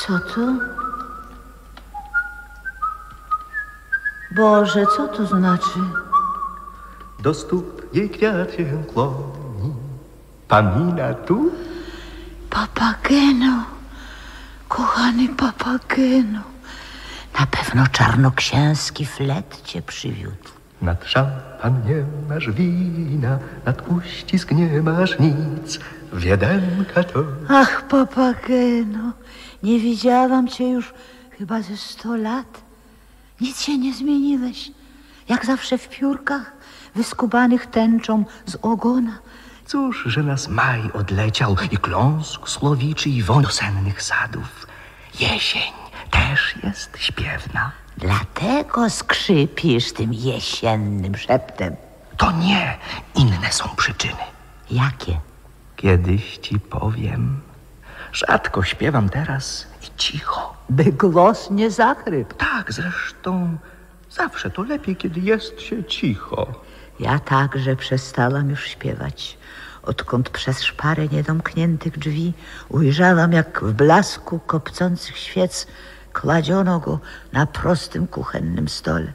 Co to? Boże, co to znaczy? Do stóp jej kwiat się kloni. Pamina tu? Papageno, kochany Papageno. Na pewno czarnoksięski flet cię przywiódł. Nad szampan nie masz wina, nad uścisk nie masz nic. Wiedenka to... Ach, Papageno, nie widziałam cię już chyba ze 100 lat. Nic się nie zmieniłeś. Jak zawsze w piórkach, wyskubanych tęczą z ogona. Cóż, że nas maj odleciał i kląsk słowiczy i woń do sennych sadów. Jesień też jest śpiewna. Dlatego skrzypisz tym jesiennym szeptem. To nie, inne są przyczyny. Jakie? Kiedyś ci powiem. Rzadko śpiewam teraz i cicho. By głos nie zachrypł. Tak, zresztą zawsze to lepiej, kiedy jest się cicho. Ja także przestałam już śpiewać, odkąd przez szparę niedomkniętych drzwi ujrzałam, jak w blasku kopcących świec kładziono go na prostym kuchennym stole.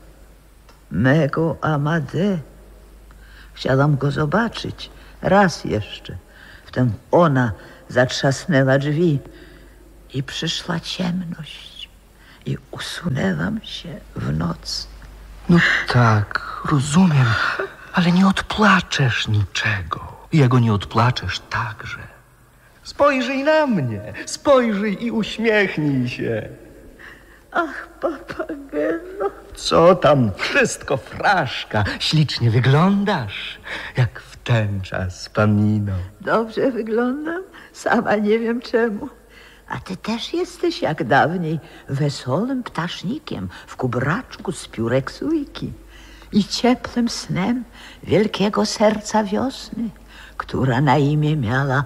Mego Amadé. Chciałam go zobaczyć raz jeszcze. Wtem ona zatrzasnęła drzwi i przyszła ciemność i usunęłam się w noc. No tak, rozumiem, ale nie odpłaczesz niczego. Jego nie odpłaczesz także. Spojrzyj na mnie, spojrzyj i uśmiechnij się. Ach, Papageno. Co tam, wszystko fraszka, ślicznie wyglądasz, jak w ten czas, Pamino. Dobrze wyglądam, sama nie wiem czemu. A ty też jesteś jak dawniej wesołym ptasznikiem w kubraczku z piórek sójki i ciepłym snem wielkiego serca wiosny, która na imię miała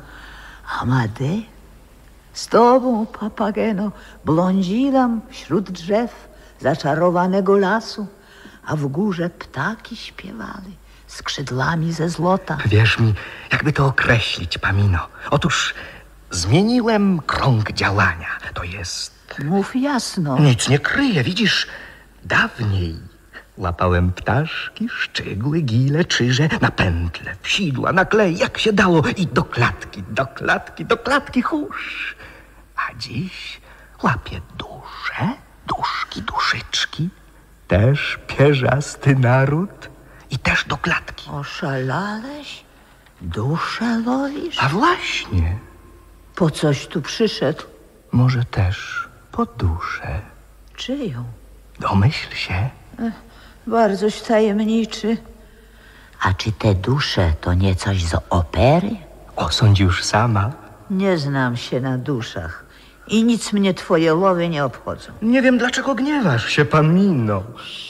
Amadé. Z tobą, Papageno, blądziłam wśród drzew zaczarowanego lasu, a w górze ptaki śpiewały skrzydłami ze złota. Wierz mi, jakby to określić, Pamino. Otóż zmieniłem krąg działania. To jest... Mów jasno. Nic nie kryję, widzisz? Dawniej łapałem ptaszki, szczygły, gile, czyże na pętle, w sidła, na klej, jak się dało i do klatki, do klatki, do klatki, husz. A dziś łapię dusze, duszki, duszyczki, też pierzasty naród i też do klatki. Oszalałeś? Duszę łowisz? A właśnie, Po coś tu przyszedł? może też po duszę. Czyją? Domyśl się. Bardzoś tajemniczy. A czy te dusze to nie coś z opery? Osądź już sama. Nie znam się na duszach i nic mnie twoje łowy nie obchodzą. Nie wiem, dlaczego gniewasz się, Pamino.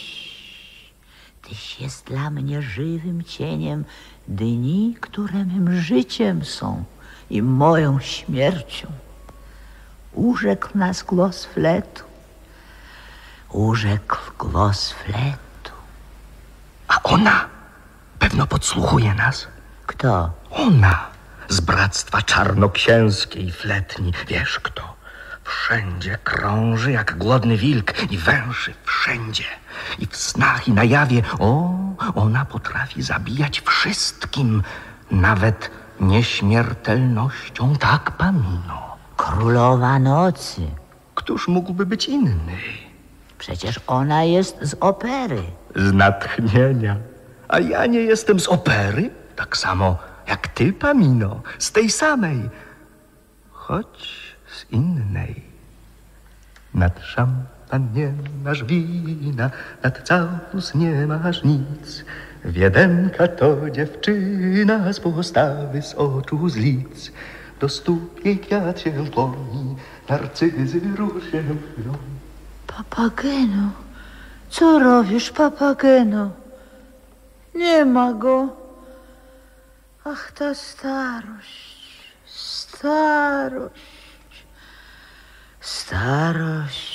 Tyś jest dla mnie żywym cieniem dni, które mym życiem są i moją śmiercią. Urzekł nas głos fletu. Urzekł głos fletu. A ona pewno podsłuchuje nas. Kto? Ona z bractwa czarnoksięskiej fletni. Wiesz kto? Wszędzie krąży jak głodny wilk i węszy wszędzie. I w snach i na jawie. O, ona potrafi zabijać wszystkim. Nawet nieśmiertelnością. Tak, Pamino. Królowa nocy. Któż mógłby być inny? Przecież ona jest z opery. Z natchnienia. A ja nie jestem z opery? Tak samo jak ty, Pamino. Z tej samej. Choć z innej. Nad szampan nie masz wina, nad całus nie masz nic. Wiedenka to dziewczyna z postawy, z oczu, z lic. Do stóp jej kwiat się kloni, narcyzy róż się chylą. Papageno, co robisz, Papageno? Nie ma go. Ach, ta starość, starość, starość.